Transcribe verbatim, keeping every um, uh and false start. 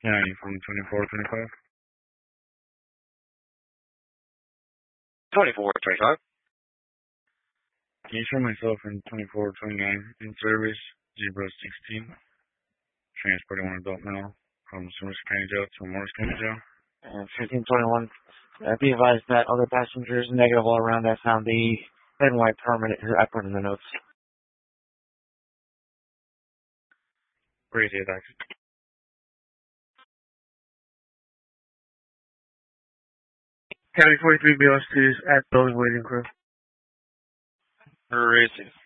Yeah, you from twenty-four twenty-five? twenty-four twenty-five. Can you show myself in twenty-four twenty-nine in service, Zebra sixteen, transporting one adult male from Somerset County Jail to Morris County Jail? And fifteen twenty-one, uh, be advised that other passengers negative all around. I found the red and white permanent here. I put in the notes. Appreciate that. County forty-three B O S two is at building waiting crew. Receive.